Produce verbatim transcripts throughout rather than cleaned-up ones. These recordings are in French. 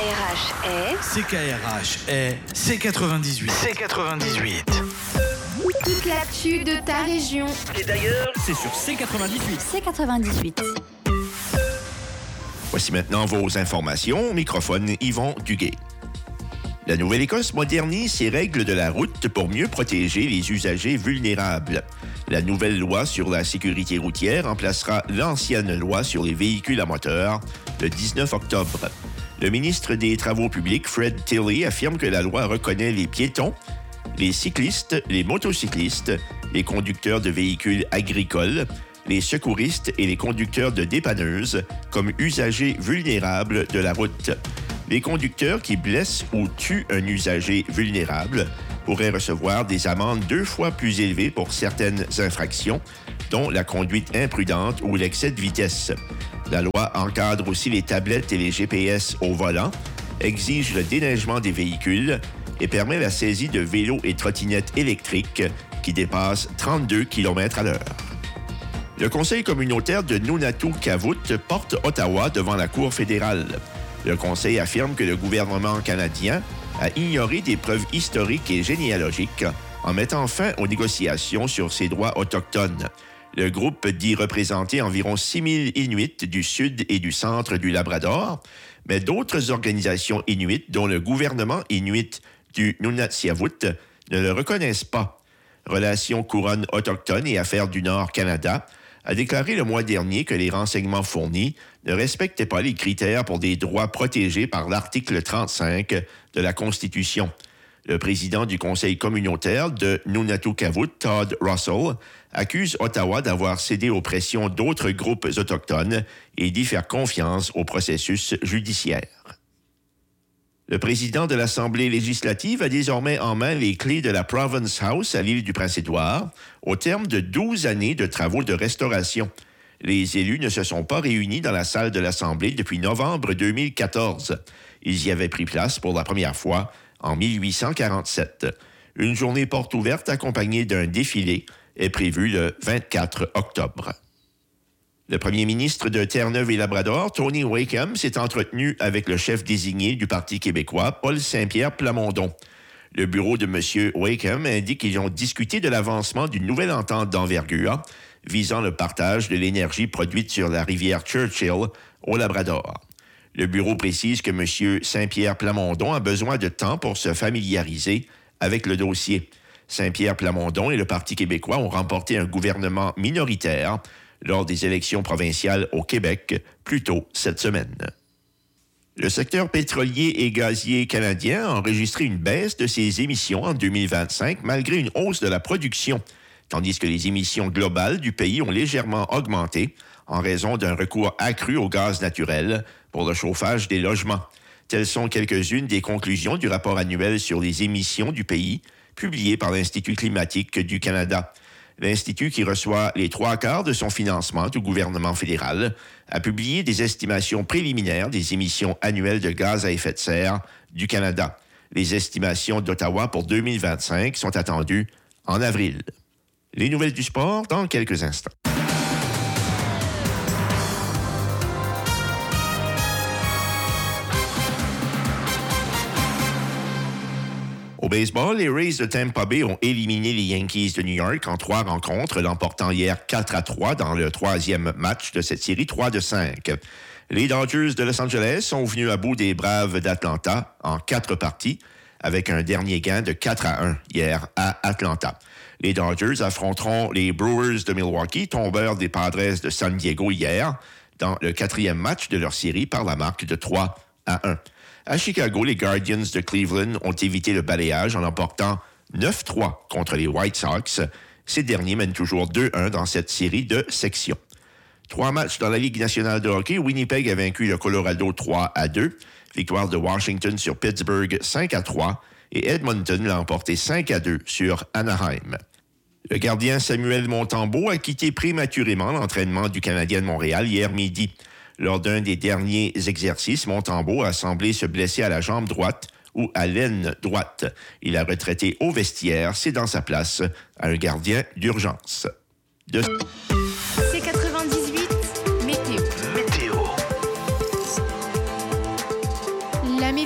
R H est... C K R H est C quatre-vingt-dix-huit. C quatre-vingt-dix-huit. Toute l'actu de ta région. Et d'ailleurs, c'est sur C quatre-vingt-dix-huit. C quatre-vingt-dix-huit. Voici maintenant vos informations. Au microphone, Yvon Duguay. La Nouvelle-Écosse modernise ses règles de la route pour mieux protéger les usagers vulnérables. La nouvelle loi sur la sécurité routière remplacera l'ancienne loi sur les véhicules à moteur le dix-neuf octobre. Le ministre des Travaux publics, Fred Tilley, affirme que la loi reconnaît les piétons, les cyclistes, les motocyclistes, les conducteurs de véhicules agricoles, les secouristes et les conducteurs de dépanneuses comme usagers vulnérables de la route. Les conducteurs qui blessent ou tuent un usager vulnérable pourraient recevoir des amendes deux fois plus élevées pour certaines infractions, dont la conduite imprudente ou l'excès de vitesse. La loi encadre aussi les tablettes et les G P S au volant, exige le déneigement des véhicules et permet la saisie de vélos et trottinettes électriques qui dépassent trente-deux kilomètres à l'heure. Le Conseil communautaire de Nunatu-Kavut porte Ottawa devant la Cour fédérale. Le Conseil affirme que le gouvernement canadien a ignoré des preuves historiques et généalogiques en mettant fin aux négociations sur ses droits autochtones. Le groupe dit représenter environ six mille Inuits du sud et du centre du Labrador, mais d'autres organisations Inuits, dont le gouvernement Inuit du Nunatsiavut, ne le reconnaissent pas. Relations Couronne autochtone et Affaires du Nord Canada a déclaré le mois dernier que les renseignements fournis ne respectaient pas les critères pour des droits protégés par l'article trente-cinq de la Constitution. Le président du Conseil communautaire de Nunatu-Kavut, Todd Russell, accuse Ottawa d'avoir cédé aux pressions d'autres groupes autochtones et d'y faire confiance au processus judiciaire. Le président de l'Assemblée législative a désormais en main les clés de la Province House à l'île du Prince-Édouard, au terme de douze années de travaux de restauration. Les élus ne se sont pas réunis dans la salle de l'Assemblée depuis novembre deux mille quatorze. Ils y avaient pris place pour la première fois en mille huit cent quarante-sept. Une journée porte ouverte accompagnée d'un défilé est prévue le vingt-quatre octobre. Le premier ministre de Terre-Neuve et Labrador, Tony Wakeham, s'est entretenu avec le chef désigné du Parti québécois, Paul Saint-Pierre Plamondon. Le bureau de M. Wakeham indique qu'ils ont discuté de l'avancement d'une nouvelle entente d'envergure visant le partage de l'énergie produite sur la rivière Churchill au Labrador. Le bureau précise que M. Saint-Pierre Plamondon a besoin de temps pour se familiariser avec le dossier. Saint-Pierre Plamondon et le Parti québécois ont remporté un gouvernement minoritaire lors des élections provinciales au Québec plus tôt cette semaine. Le secteur pétrolier et gazier canadien a enregistré une baisse de ses émissions en deux mille vingt-cinq malgré une hausse de la production, tandis que les émissions globales du pays ont légèrement augmenté en raison d'un recours accru au gaz naturel pour le chauffage des logements. Telles sont quelques-unes des conclusions du rapport annuel sur les émissions du pays, publié par l'Institut climatique du Canada. L'Institut, qui reçoit les trois quarts de son financement du gouvernement fédéral, a publié des estimations préliminaires des émissions annuelles de gaz à effet de serre du Canada. Les estimations d'Ottawa pour deux mille vingt-cinq sont attendues en avril. Les nouvelles du sport dans quelques instants. Au baseball, les Rays de Tampa Bay ont éliminé les Yankees de New York en trois rencontres, l'emportant hier quatre à trois dans le troisième match de cette série trois de cinq. Les Dodgers de Los Angeles sont venus à bout des Braves d'Atlanta en quatre parties, avec un dernier gain de quatre à un hier à Atlanta. Les Dodgers affronteront les Brewers de Milwaukee, tombeurs des Padres de San Diego hier, dans le quatrième match de leur série par la marque de trois à un. À Chicago, les Guardians de Cleveland ont évité le balayage en emportant neuf trois contre les White Sox. Ces derniers mènent toujours deux un dans cette série de sections. Trois matchs dans la Ligue nationale de hockey. Winnipeg a vaincu le Colorado trois à deux. Victoire de Washington sur Pittsburgh cinq à trois. Et Edmonton l'a emporté cinq à deux sur Anaheim. Le gardien Samuel Montembeault a quitté prématurément l'entraînement du Canadien de Montréal hier midi. Lors d'un des derniers exercices, Montembeault a semblé se blesser à la jambe droite ou à l'aine droite. Il a retraité au vestiaire, cédant sa place à un gardien d'urgence. De... C quatre-vingt-dix-huit, météo. Météo. La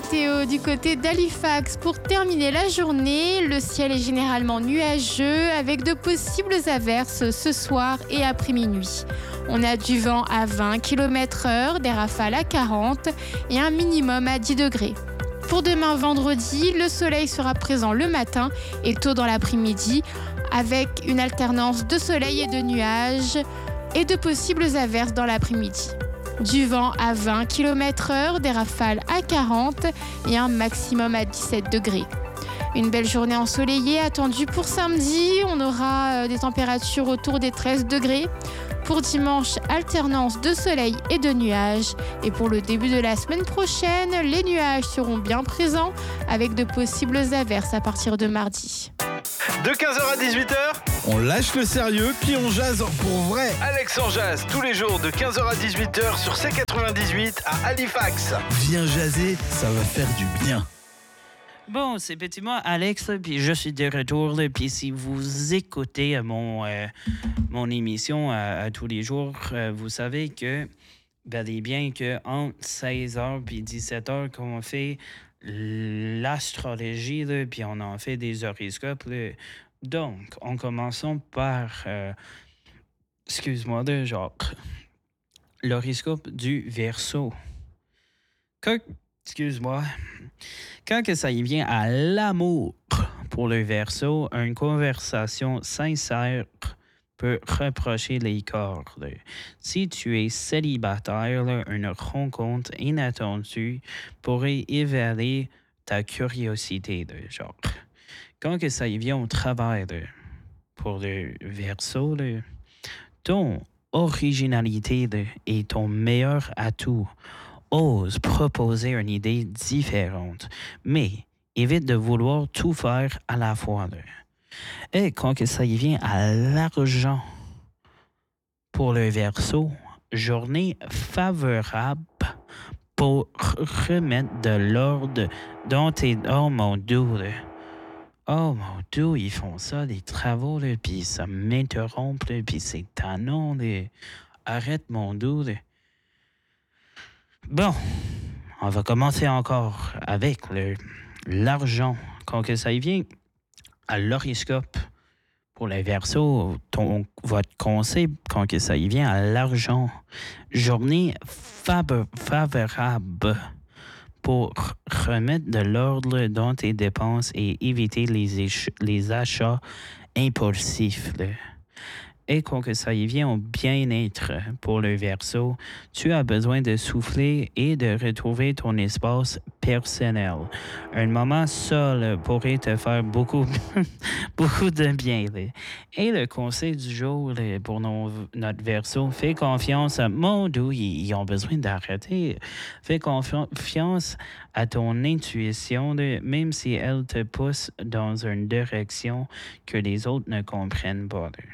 météo du côté d'Halifax. Pour terminer la journée, le ciel est généralement nuageux avec de possibles averses ce soir et après minuit. On a du vent à vingt kilomètres heure, des rafales à quarante et un minimum à dix degrés. Pour demain vendredi, le soleil sera présent le matin et tôt dans l'après-midi avec une alternance de soleil et de nuages et de possibles averses dans l'après-midi. Du vent à vingt kilomètres heure, des rafales à quarante et un maximum à dix-sept degrés. Une belle journée ensoleillée attendue pour samedi. On aura des températures autour des treize degrés. Pour dimanche, alternance de soleil et de nuages. Et pour le début de la semaine prochaine, les nuages seront bien présents avec de possibles averses à partir de mardi. De quinze heures à dix-huit heures, On lâche le sérieux, puis on jase pour vrai. Alex en jazz tous les jours de quinze heures à dix-huit heures sur C quatre-vingt-dix-huit à Halifax. Viens jaser, ça va faire du bien. Bon, c'est petit moi, Alex, là, puis je suis de retour. Là, puis si vous écoutez euh, mon, euh, mon émission à, à tous les jours, euh, vous savez que, bel et bien, que entre seize heures et dix-sept heures, qu'on fait l'astrologie, là, puis on en fait des horoscopes. Là. Donc, en commençant par, euh, excuse-moi, de genre, l'horoscope du Verseau. Que, excuse-moi. Quand que ça y vient à l'amour pour le Verseau, une conversation sincère peut reprocher les cordes. Si tu es célibataire, là, une rencontre inattendue pourrait éveiller ta curiosité. De genre. Quand que ça y vient au travail là, pour le Verseau, là, ton originalité là, est ton meilleur atout. Ose proposer une idée différente, mais évite de vouloir tout faire à la fois. Là. Et quand que ça y vient à l'argent pour le Verseau, journée favorable pour remettre de l'ordre dans tes... Oh mon Dieu! Là. Oh mon Dieu, ils font ça, des travaux, là, puis ça m'interrompt, là, puis c'est tannant. Là. Arrête mon Dieu! Là. Bon, on va commencer encore avec le, l'argent. Quand que ça y vient à l'horoscope pour les Verseaux, ton, votre conseil, quand que ça y vient à l'argent, journée fab- favorable pour remettre de l'ordre dans tes dépenses et éviter les, éch- les achats impulsifs. Là. Et quand que ça y vient au bien-être pour le Verseau, tu as besoin de souffler et de retrouver ton espace personnel. Un moment seul pourrait te faire beaucoup, beaucoup de bien. Là. Et le conseil du jour là, pour nos, notre Verseau, fais confiance à... Mon Dieu, ils, ils ont besoin d'arrêter. Fais confi- confiance à ton intuition, là, même si elle te pousse dans une direction que les autres ne comprennent pas. Là.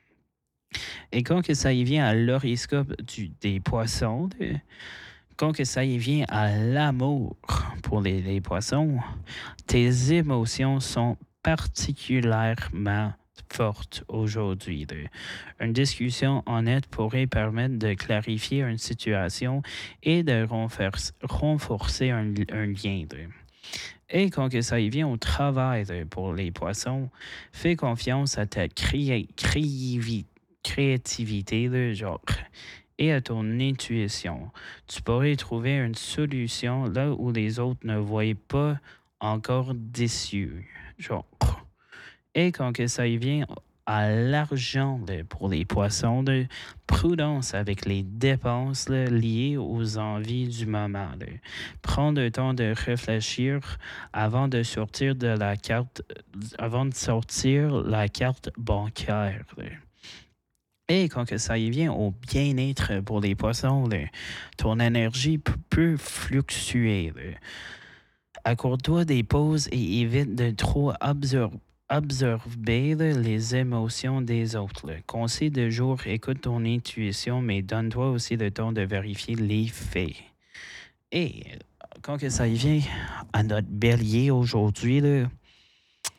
Et quand que ça y vient à l'horoscope du, des poissons, de, quand que ça y vient à l'amour pour les, les poissons, tes émotions sont particulièrement fortes aujourd'hui. De. Une discussion honnête pourrait permettre de clarifier une situation et de renforcer, renforcer un, un lien. De. Et quand que ça y vient au travail de, pour les poissons, fais confiance à ta cré- créativité. créativité, là, genre, et à ton intuition. Tu pourrais trouver une solution là où les autres ne voient pas encore d'issue. Genre. Et quand que ça y vient à l'argent là, pour les poissons, là, prudence avec les dépenses là, liées aux envies du moment. Là. Prends le temps de réfléchir avant de sortir de la carte, avant de sortir la carte bancaire. Là. Et quand que ça y vient au bien-être pour les poissons, là, ton énergie p- peut fluctuer. Là. Accorde-toi des pauses et évite de trop absor- absorber là, les émotions des autres. Là. Conseil de jour, écoute ton intuition, mais donne-toi aussi le temps de vérifier les faits. Et quand que ça y vient à notre bélier aujourd'hui, là,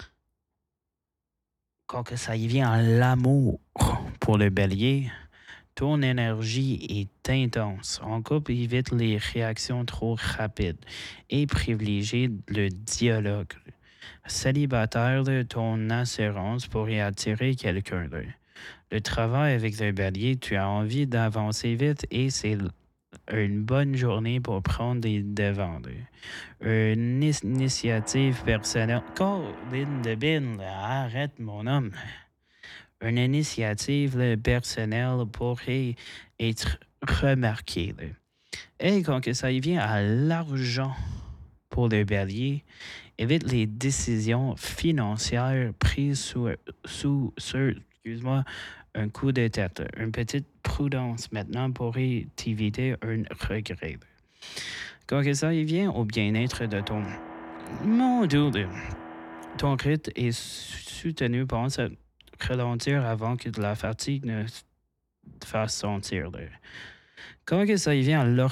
quand que ça y vient à l'amour pour le bélier, ton énergie est intense. En couple, évite les réactions trop rapides et privilégie le dialogue. Célibataire, là, ton assurance pourrait attirer quelqu'un. Là. Le travail avec le bélier, tu as envie d'avancer vite et c'est une bonne journée pour prendre des devants. Là. Une initiative personnelle. Colin de Bin, là, arrête mon homme. Une initiative là, personnelle pourrait être remarquée. Là. Et quand que ça y vient à l'argent pour le bélier, évite les décisions financières prises sous, sous sur, excuse-moi, un coup de tête. Là. Une petite prudence maintenant pourrait t'éviter un regret. Là. Quand que ça y vient au bien-être de ton... Mon Dieu, là, ton rythme est soutenu par ça. Ralentir avant que de la fatigue ne te fasse sentir. Là. Quand que ça y vient à l'or-